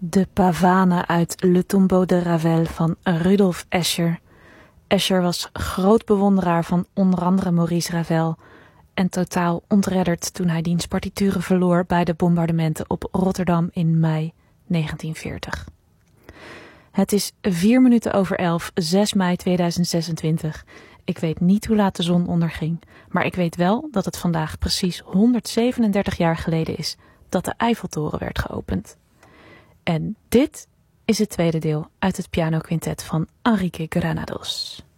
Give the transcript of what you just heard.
De Pavane uit Le Tombeau de Ravel van Rudolf Escher. Escher was groot bewonderaar van onder andere Maurice Ravel en totaal ontredderd toen hij diens partituren verloor bij de bombardementen op Rotterdam in mei 1940. Het is 11:04, 6 mei 2026. Ik weet niet hoe laat de zon onderging, maar ik weet wel dat het vandaag precies 137 jaar geleden is dat de Eiffeltoren werd geopend. En dit is het tweede deel uit het pianoquintet van Enrique Granados.